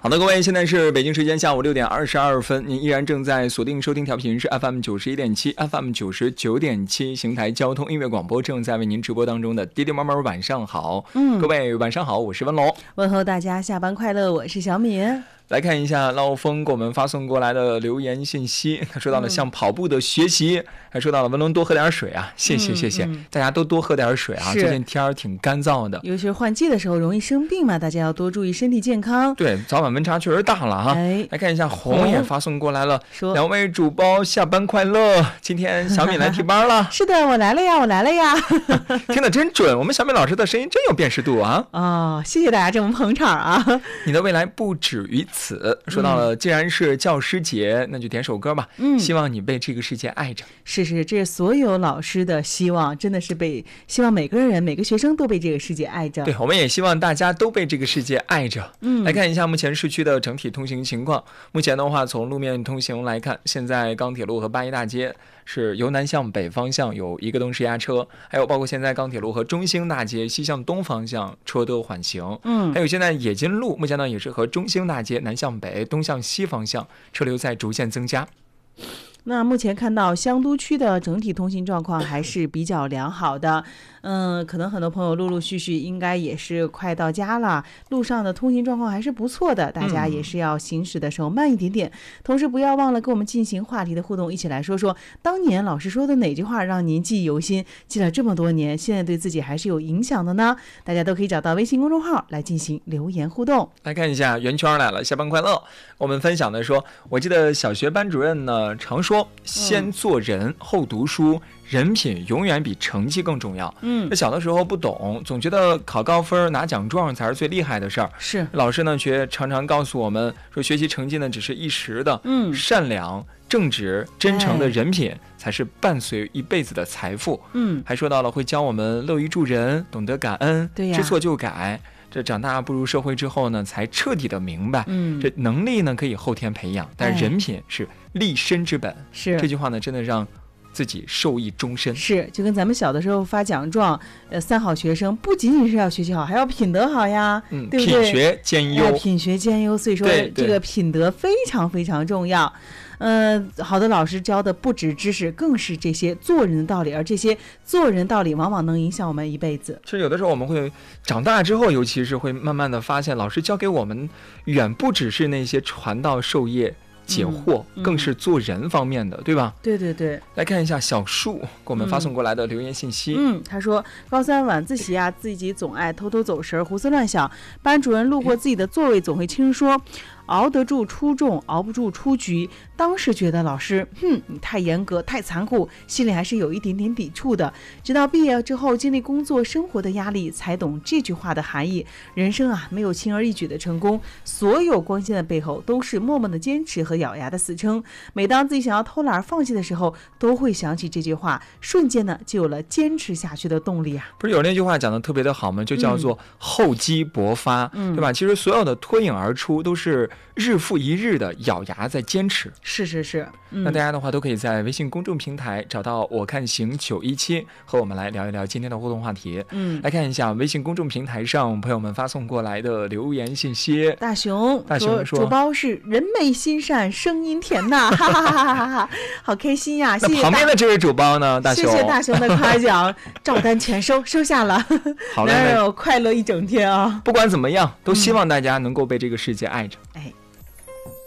好的，各位，现在是北京时间下午6点22分，您依然正在锁定收听调频是 FM 91.7 FM 99.7邢台交通音乐广播，正在为您直播当中的爹爹妈妈晚上好。各位晚上好，我是文龙， 问候大家下班快乐，我是小敏。 来看一下老峰给我们发送过来的留言信息，他说到了像跑步的学习，还说到了文龙多喝点水啊，谢谢，大家都多喝点水啊，最近天儿挺干燥的， 尤其是换季的时候容易生病嘛，大家要多注意身体健康。 对，早晚温差确实大了哈。来看一下红也发送过来了，说两位主播下班快乐，今天小敏来替班了。 是的，我来了呀听得真准，我们小敏老师的声音真有辨识度啊。 哦，谢谢大家这么捧场啊。 你的未来不止于此，说到了既然是教师节，那就点首歌吧。希望你被这个世界爱着。 是，这是所有老师的希望，真的是希望每个人每个学生都被这个世界爱着。 对，我们也希望大家都被这个世界爱着。来看一下目前市区的整体通行情况。目前的话，从路面通行来看，现在钢铁路和八一大街是由南向北方向有1个东势压车，还有包括现在钢铁路和中兴大街西向东方向车都缓行。还有现在冶金路目前呢也是和中兴大街南向北东向西方向车流在逐渐增加。 那目前看到香都区的整体通行状况还是比较良好的，可能很多朋友陆陆续续应该也是快到家了，路上的通行状况还是不错的，大家也是要行驶的时候慢一点点，同时不要忘了跟我们进行话题的互动，一起来说说当年老师说的哪句话让您记忆犹新，记了这么多年，现在对自己还是有影响的呢？大家都可以找到微信公众号来进行留言互动。 来看一下圆圈来了，下班快乐。我们分享的说，我记得小学班主任呢常说先做人后读书，人品永远比成绩更重要。这小的时候不懂，总觉得考高分拿奖状才是最厉害的事儿。 是老师呢却常常告诉我们说，学习成绩呢只是一时的，善良正直真诚的人品才是伴随一辈子的财富。还说到了会教我们乐于助人，懂得感恩，知错就改。这长大步入社会之后呢，才彻底的明白，这能力呢可以后天培养，但人品是立身之本。是这句话呢，真的让自己受益终身。 是，就跟咱们小的时候发奖状，3好学生不仅仅是要学习好，还要品德好呀，对不对？ 品学兼优， 品学兼优，所以说这个品德非常非常重要。好的老师教的不止知识，更是这些做人的道理，而这些做人道理往往能影响我们一辈子。 其实有的时候我们会长大之后，尤其是会慢慢的发现，老师教给我们远不只是那些传道授业解惑，更是做人方面的，对吧？ 对。 来看一下小树给我们发送过来的留言信息。 他说高3晚自习啊，自己总爱偷偷走神，胡思乱想，班主任路过自己的座位总会轻声说，熬得住出众，熬不住出局。当时觉得老师你太严格太残酷，心里还是有一点点抵触的，直到毕业之后经历工作生活的压力，才懂这句话的含义。人生啊，没有轻而易举的成功，所有光鲜的背后都是默默的坚持和咬牙的死撑。每当自己想要偷懒放弃的时候，都会想起这句话，瞬间呢就有了坚持下去的动力啊。 不是有那句话讲的特别的好吗？就叫做厚积薄发，对吧？其实所有的脱颖而出都是日复一日的咬牙在坚持。 是。 那大家的话都可以在微信公众平台找到我看行917，和我们来聊一聊今天的互动话题。来看一下微信公众平台上朋友们发送过来的留言信息。 大熊说主播是人美心善声音甜呐，哈哈哈哈哈，好开心呀！谢谢旁边的这位主播呢，大熊， 谢谢大熊的夸奖，照单全收下了。好嘞，能让我快乐一整天啊！ 不管怎么样，都希望大家能够被这个世界爱着。